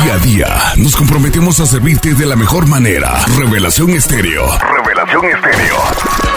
Día a día nos comprometemos a servirte de la mejor manera. Revelación Estéreo. Revelación Estéreo.